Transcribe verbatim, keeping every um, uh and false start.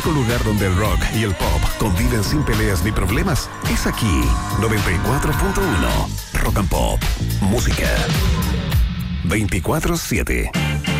Un lugar donde el rock y el pop conviven sin peleas ni problemas es aquí. noventa y cuatro punto uno Rock and Pop. Música veinticuatro siete.